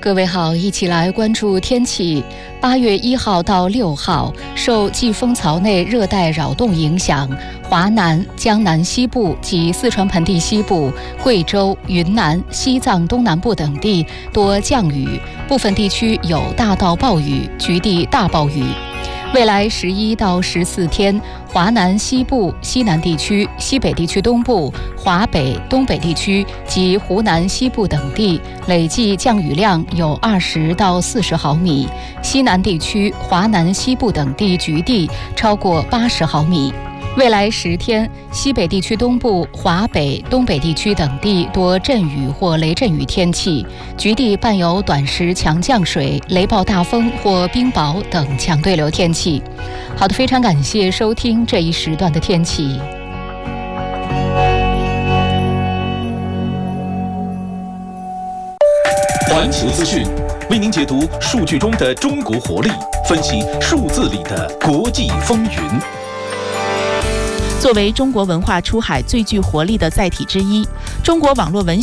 各位好，一起来关注天气。8月1号到6号，受季风槽内热带扰动影响，华南、江南西部及四川盆地西部、贵州、云南、西藏东南部等地多降雨，部分地区有大到暴雨，局地大暴雨。未来11到14天，华南西部、西南地区、西北地区东部、华北、东北地区及湖南西部等地累计降雨量有20到40毫米，西南地区、华南西部等地局地超过80毫米。未来10天，西北地区东部、华北、东北地区等地多阵雨或雷阵雨天气，局地伴有短时强降水、雷暴大风或冰雹等强对流天气。好的，非常感谢收听这一时段的天气。 环球资讯为您解读数据中的中国活力，分析数字里的国际风云。 作为中国文化出海最具活力的载体之一，中国网络文